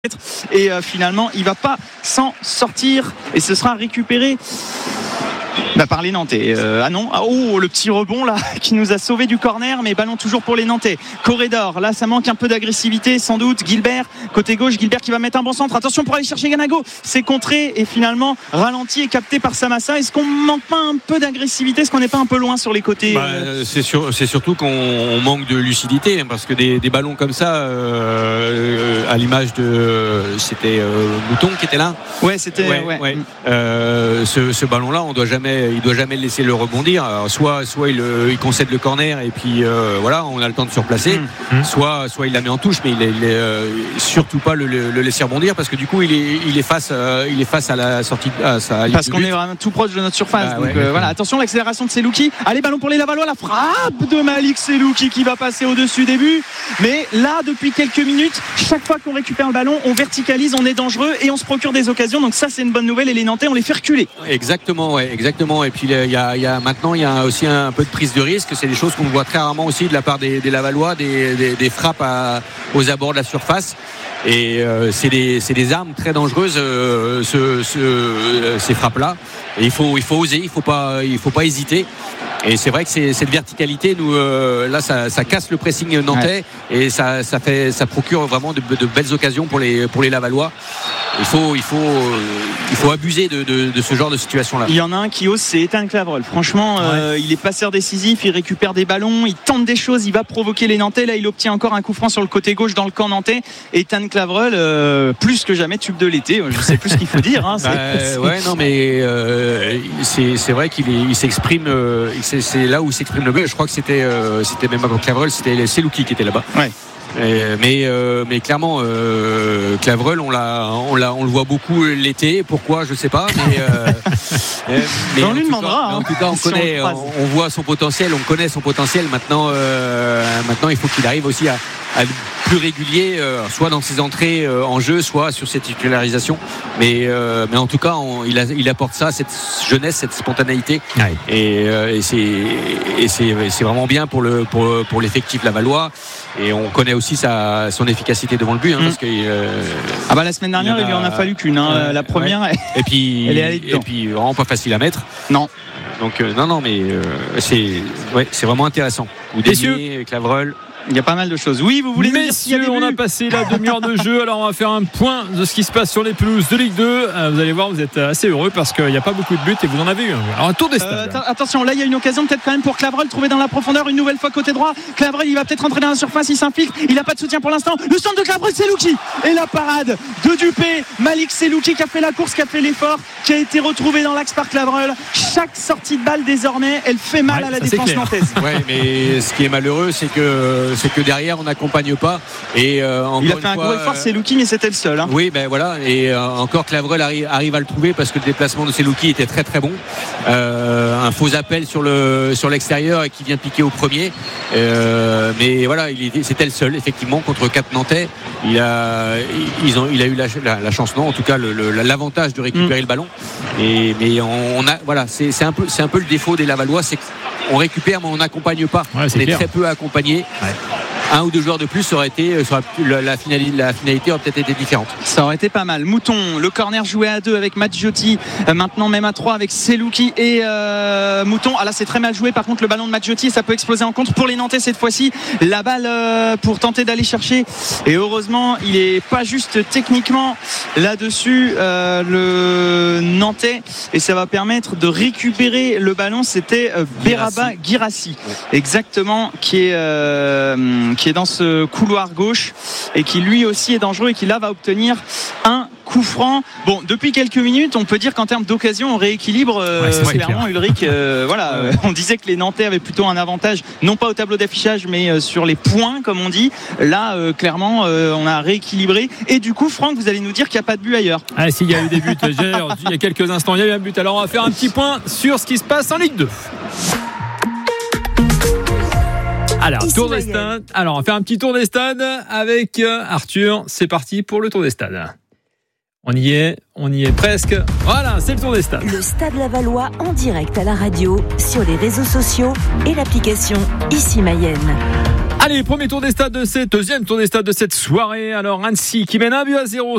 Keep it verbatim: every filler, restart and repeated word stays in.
Et euh, finalement il va pas s'en sortir et ce sera récupéré bah, par les Nantais. Euh, ah non, ah, oh le petit rebond là qui nous a sauvé du corner, mais ballon toujours pour les Nantais. Corridor, là ça manque un peu d'agressivité sans doute. Gilbert, côté gauche, Gilbert qui va mettre un bon centre. Attention pour aller chercher Ganago, c'est contré et finalement ralenti et capté par Samassa. Est-ce qu'on manque pas un peu d'agressivité? Est-ce qu'on n'est pas un peu loin sur les côtés? bah, c'est, sur, c'est surtout qu'on manque de lucidité, parce que des, des ballons comme ça, euh, à l'image de c'était euh, Mouton qui était là. Ouais, c'était. Ouais, ouais. Ouais. Euh, ce, ce ballon-là, on doit jamais, il doit jamais le laisser le rebondir. Alors, soit, soit il, il concède le corner et puis euh, voilà, on a le temps de surplacer. Mmh. Soit, soit il la met en touche, mais il est, il est euh, surtout pas le, le, le laisser rebondir, parce que du coup, il est, il est face, euh, il est face à la sortie, à sa ligne. Parce qu'on est vraiment tout proche de notre surface. Ah, donc ouais, euh, voilà, attention l'accélération de Selouki. Allez, ballon pour les Lavallois, la frappe de Malik Selouki qui va passer au-dessus des buts. Mais là, depuis quelques minutes, chaque fois qu'on récupère le ballon, on verticalise, on est dangereux et on se procure des occasions. Donc ça, c'est une bonne nouvelle. Et les Nantais, on les fait reculer. Exactement, ouais, exactement. Et puis il y a, il y a maintenant, il y a aussi un peu de prise de risque. C'est des choses qu'on voit très rarement aussi de la part des, des Lavallois, des, des, des frappes à, aux abords de la surface. Et euh, c'est, des, c'est des armes très dangereuses, euh, ce, ce, ces frappes-là. Et il faut, il faut oser, il faut pas, il faut pas hésiter. Et c'est vrai que c'est, cette verticalité, nous, euh, là, ça, ça casse le pressing nantais, ouais. Et ça, ça fait, ça procure vraiment de, de belles occasions pour les, pour les Lavallois. Il faut, il faut, euh, il faut abuser de, de, de ce genre de situation-là. Il y en a un qui ose, c'est Ethan Clavreul. Franchement, ouais. euh, il est passeur décisif, il récupère des ballons, il tente des choses, il va provoquer les Nantais. Là, il obtient encore un coup franc sur le côté gauche dans le camp nantais. Ethan Clavreul, euh, plus que jamais tube de l'été. Je sais plus ce qu'il faut dire. Hein. C'est, bah, c'est... Ouais, non, mais euh, c'est, c'est vrai qu'il est, il s'exprime. Euh, c'est, c'est là où il s'exprime le mieux. Je crois que c'était, euh, c'était même avant Clavreul, c'était Selouki qui était là-bas. Ouais. Et, mais, euh, mais clairement, euh, Clavreul, on, l'a, on, l'a, on le voit beaucoup l'été. Pourquoi, je sais pas. Mais, euh, mais on lui demandera. Cas, hein, en tout cas, on, connaît, on, on, on voit son potentiel, on connaît son potentiel. Maintenant, euh, maintenant il faut qu'il arrive aussi à, à plus régulier, euh, soit dans ses entrées euh, en jeu, soit sur ses titularisations. Mais, euh, mais en tout cas, on, il, a, il apporte ça, cette jeunesse, cette spontanéité. Ouais. Et, euh, et, c'est, et c'est, c'est vraiment bien pour, le, pour, pour l'effectif lavallois. Et on connaît aussi sa, son efficacité devant le but, hein, mmh. parce que euh, ah bah la semaine dernière il, a, il lui en a fallu qu'une, hein, euh, la première. Ouais. Et puis elle est allée dedans. Et puis vraiment pas facile à mettre. Non. Donc euh, non non mais euh, c'est ouais, c'est vraiment intéressant. Oudénier, Clavreul. Il y a pas mal de choses. Oui, vous voulez nous dire Messieurs, on a passé la demi-heure de jeu. Alors, on va faire un point de ce qui se passe sur les pelouses de Ligue deux. Vous allez voir, vous êtes assez heureux parce qu'il n'y a pas beaucoup de buts et vous en avez eu. Alors, un tour des stades. Euh, attention, là, il y a une occasion peut-être quand même pour Clavreul, trouvé dans la profondeur une nouvelle fois côté droit. Clavreul, il va peut-être rentrer dans la surface, il s'infiltre. Il n'a pas de soutien pour l'instant. Le centre de Clavreul, Selouki. Et la parade de Dupé. Malik Selouki qui a fait la course, qui a fait l'effort, qui a été retrouvé dans l'axe par Clavreul. Chaque sortie de balle, désormais, elle fait mal ouais, à la défense nantaise. Ouais, mais ce qui est malheureux, c'est que, c'est que derrière, on n'accompagne pas. Et euh, encore il a fait un fois, gros effort, Selouki, mais c'était le seul. Hein. Oui, ben voilà. Et euh, encore Clavreul arrive, arrive à le trouver parce que le déplacement de Selouki était très très bon. Euh, un faux appel sur le sur l'extérieur et qui vient piquer au premier. Euh, mais voilà, il était, c'était le seul effectivement contre quatre Nantais. Il a, ils ont, il a eu la, la, la chance, non, en tout cas le, le, l'avantage de récupérer mmh. le ballon. Et mais on, on a, voilà, c'est, c'est un peu, c'est un peu le défaut des Lavallois, c'est qu'on récupère mais on n'accompagne pas. Ouais, on est clair. Très peu accompagné. Ouais. Un ou deux joueurs de plus, ça aurait été, ça aurait pu, la, la, finalité, la finalité aurait peut-être été différente. Ça aurait été pas mal. Mouton, le corner joué à deux avec Maggiotti, euh, maintenant même à trois avec Selouki et euh, Mouton. Ah là, c'est très mal joué. Par contre, le ballon de Maggiotti, ça peut exploser en contre pour les Nantais cette fois-ci. La balle euh, pour tenter d'aller chercher. Et heureusement, il est pas juste techniquement là-dessus, euh, le Nantais. Et ça va permettre de récupérer le ballon. C'était euh, Beraba Guirassi, exactement, qui est euh, qui est dans ce couloir gauche et qui lui aussi est dangereux et qui là va obtenir un coup franc. Bon, depuis quelques minutes, on peut dire qu'en termes d'occasion, on rééquilibre euh, ouais, clairement Ulrich. Euh, voilà, euh, on disait que les Nantais avaient plutôt un avantage, non pas au tableau d'affichage, mais euh, sur les points, comme on dit. Là, euh, clairement, euh, on a rééquilibré. Et du coup, Franck, vous allez nous dire qu'il n'y a pas de but ailleurs. Ah, si, il y a eu des buts. Il y a quelques instants, il y a eu un but. Alors, on va faire un petit point sur ce qui se passe en Ligue deux. Alors, tour des stades. Alors, on va faire un petit tour des stades avec Arthur. C'est parti pour le tour des stades. On y est, on y est presque. Voilà, c'est le tour des stades. Le Stade Lavallois en direct à la radio, sur les réseaux sociaux et l'application Ici Mayenne. Allez, premier tour des stades de cette deuxième tour des stades de cette soirée. Alors Annecy qui mène un but à zéro